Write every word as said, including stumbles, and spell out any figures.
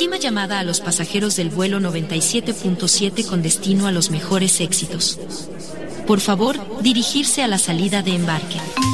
Última llamada a los pasajeros del vuelo noventa y siete punto siete con destino a los mejores éxitos. Por favor, dirigirse a la salida de embarque.